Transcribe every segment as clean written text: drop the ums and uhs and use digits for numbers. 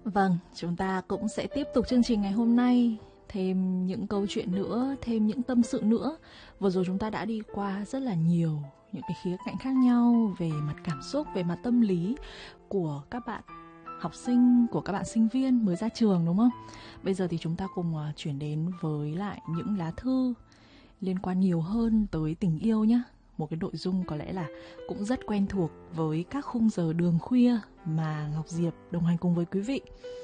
Vâng, chúng ta cũng sẽ tiếp tục chương trình ngày hôm nay. Thêm những câu chuyện nữa, thêm những tâm sự nữa. Vừa rồi chúng ta đã đi qua rất là nhiều những cái khía cạnh khác nhau về mặt cảm xúc, về mặt tâm lý của các bạn học sinh, của các bạn sinh viên mới ra trường, đúng không? Bây giờ thì chúng ta cùng chuyển đến với lại những lá thư liên quan nhiều hơn tới tình yêu nhé. Một cái nội dung có lẽ là cũng rất quen thuộc với các khung giờ đường khuya mà Ngọc Diệp đồng hành cùng với quý vị.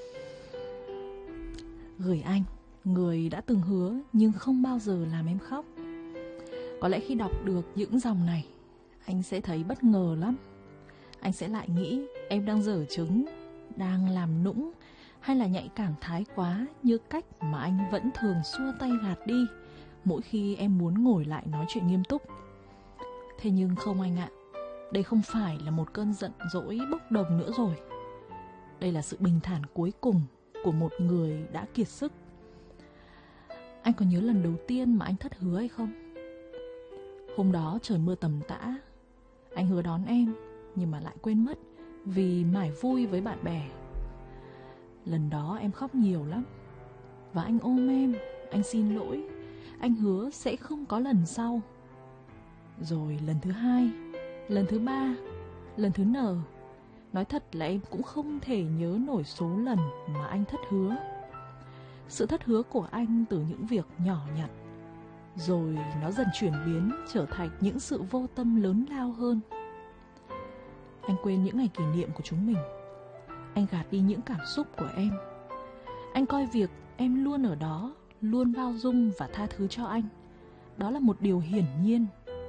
Gửi anh, người đã từng hứa nhưng không bao giờ làm em khóc. Có lẽ khi đọc được những dòng này, anh sẽ thấy bất ngờ lắm. Anh sẽ lại nghĩ em đang dở trứng, đang làm nũng, hay là nhạy cảm thái quá như cách mà anh vẫn thường xua tay gạt đi mỗi khi em muốn ngồi lại nói chuyện nghiêm túc. Thế nhưng không anh ạ, đây không phải là một cơn giận dỗi bốc đồng nữa rồi. Đây là sự bình thản cuối cùng của một người đã kiệt sức. Anh có nhớ lần đầu tiên mà anh thất hứa hay không? Hôm đó trời mưa tầm tã, anh hứa đón em nhưng mà lại quên mất vì mải vui với bạn bè. Lần đó em khóc nhiều lắm và anh ôm em, anh xin lỗi, anh hứa sẽ không có lần sau. Rồi lần thứ hai, lần thứ ba, lần thứ N. Nói thật là em cũng không thể nhớ nổi số lần mà anh thất hứa. Sự thất hứa của anh từ những việc nhỏ nhặt, rồi nó dần chuyển biến trở thành những sự vô tâm lớn lao hơn. Anh quên những ngày kỷ niệm của chúng mình. Anh gạt đi những cảm xúc của em. Anh coi việc em luôn ở đó, luôn bao dung và tha thứ cho anh, đó là một điều hiển nhiên.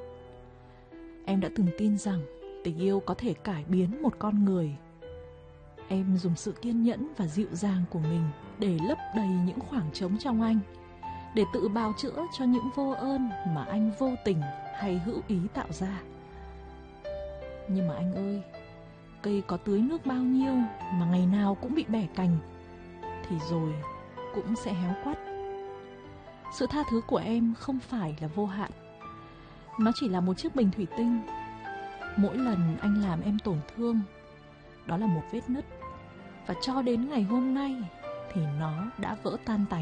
Em đã từng tin rằng tình yêu có thể cải biến một con người. Em dùng sự kiên nhẫn và dịu dàng của mình để lấp đầy những khoảng trống trong anh, để tự bào chữa cho những vô ơn mà anh vô tình hay hữu ý tạo ra. Nhưng mà anh ơi, cây có tưới nước bao nhiêu mà ngày nào cũng bị bẻ cành thì rồi cũng sẽ héo quắt. Sự tha thứ của em không phải là vô hạn. Nó chỉ là một chiếc bình thủy tinh. Mỗi lần anh làm em tổn thương, đó là một vết nứt. Và cho đến ngày hôm nay thì nó đã vỡ tan tành.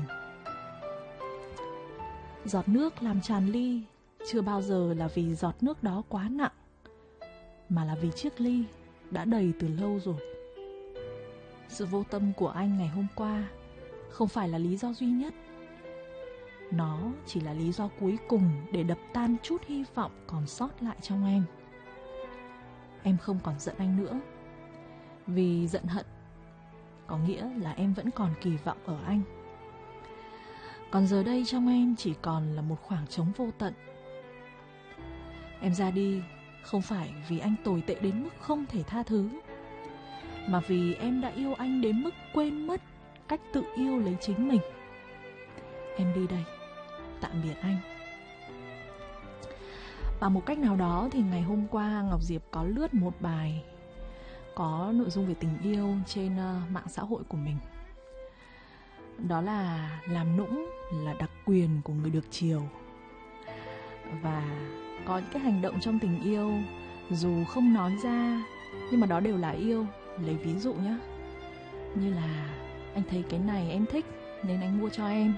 Giọt nước làm tràn ly chưa bao giờ là vì giọt nước đó quá nặng, mà là vì chiếc ly đã đầy từ lâu rồi. Sự vô tâm của anh ngày hôm qua không phải là lý do duy nhất. Nó chỉ là lý do cuối cùng để đập tan chút hy vọng còn sót lại trong em. Em không còn giận anh nữa, vì giận hận có nghĩa là em vẫn còn kỳ vọng ở anh. Còn giờ đây trong em chỉ còn là một khoảng trống vô tận. Em ra đi không phải vì anh tồi tệ đến mức không thể tha thứ, mà vì em đã yêu anh đến mức quên mất cách tự yêu lấy chính mình. Em đi đây, tạm biệt anh. Bằng một cách nào đó thì ngày hôm qua Ngọc Diệp có lướt một bài có nội dung về tình yêu trên mạng xã hội của mình. Đó là làm nũng là đặc quyền của người được chiều. Và có những cái hành động trong tình yêu dù không nói ra nhưng mà đó đều là yêu. Lấy ví dụ nhé, như là anh thấy cái này em thích nên anh mua cho em.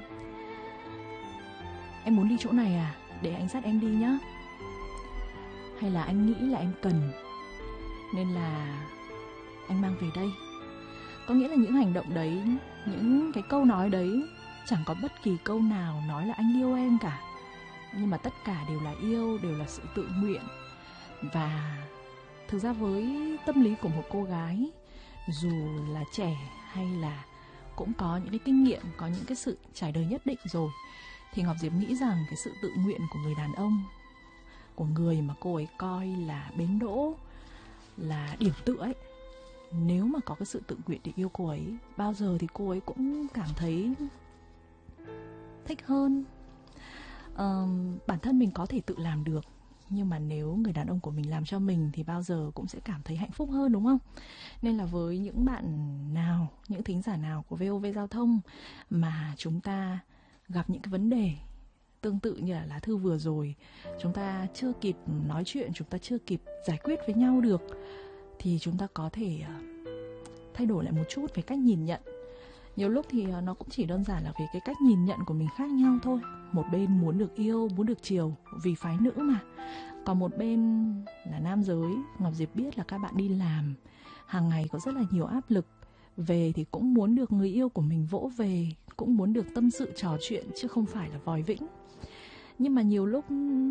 Em muốn đi chỗ này à, để anh dắt em đi nhé. Hay là anh nghĩ là em cần nên là anh mang về đây. Có nghĩa là những hành động đấy, những cái câu nói đấy, chẳng có bất kỳ câu nào nói là anh yêu em cả. Nhưng mà tất cả đều là yêu, đều là sự tự nguyện. Và thực ra với tâm lý của một cô gái, dù là trẻ hay là cũng có những cái kinh nghiệm, có những cái sự trải đời nhất định rồi, thì Ngọc Diệp nghĩ rằng cái sự tự nguyện của người đàn ông, của người mà cô ấy coi là bến đỗ, là điểm tựa ấy, nếu mà có cái sự tự nguyện để yêu cô ấy, bao giờ thì cô ấy cũng cảm thấy thích hơn. Bản thân mình có thể tự làm được, nhưng mà nếu người đàn ông của mình làm cho mình thì bao giờ cũng sẽ cảm thấy hạnh phúc hơn, đúng không? Nên là với những bạn nào, những thính giả nào của VOV Giao thông mà chúng ta gặp những cái vấn đề tương tự như là lá thư vừa rồi, chúng ta chưa kịp nói chuyện, chúng ta chưa kịp giải quyết với nhau được, thì chúng ta có thể thay đổi lại một chút về cách nhìn nhận. Nhiều lúc thì nó cũng chỉ đơn giản là về cái cách nhìn nhận của mình khác nhau thôi. Một bên muốn được yêu, muốn được chiều vì phái nữ mà. Còn một bên là nam giới. Ngọc Diệp biết là các bạn đi làm, hàng ngày có rất là nhiều áp lực. Về thì cũng muốn được người yêu của mình vỗ về, cũng muốn được tâm sự trò chuyện chứ không phải là vòi vĩnh. Nhưng mà nhiều lúc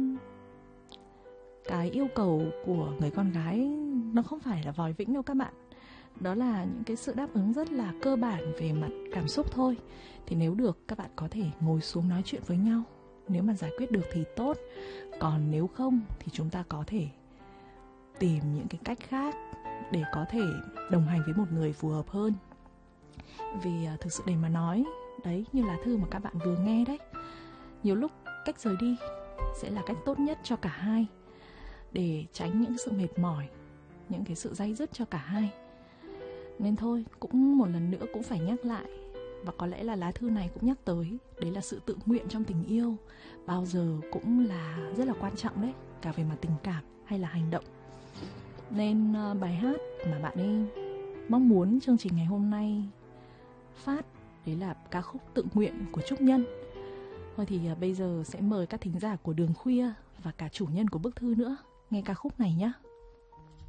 cái yêu cầu của người con gái nó không phải là vòi vĩnh đâu các bạn. Đó là những cái sự đáp ứng rất là cơ bản về mặt cảm xúc thôi. Thì nếu được các bạn có thể ngồi xuống nói chuyện với nhau. Nếu mà giải quyết được thì tốt. Còn nếu không thì chúng ta có thể tìm những cái cách khác để có thể đồng hành với một người phù hợp hơn. Vì thực sự để mà nói, đấy, như là thư mà các bạn vừa nghe đấy, nhiều lúc cách rời đi sẽ là cách tốt nhất cho cả hai, để tránh những sự mệt mỏi, những cái sự day dứt cho cả hai. Nên thôi, cũng một lần nữa cũng phải nhắc lại, và có lẽ là lá thư này cũng nhắc tới, đấy là sự tự nguyện trong tình yêu bao giờ cũng là rất là quan trọng đấy, cả về mặt tình cảm hay là hành động. Nên bài hát mà bạn ấy mong muốn chương trình ngày hôm nay phát, đấy là ca khúc Tự Nguyện của Trúc Nhân. Thôi thì bây giờ sẽ mời các thính giả của Đường Khuya và cả chủ nhân của bức thư nữa nghe ca khúc này nhé.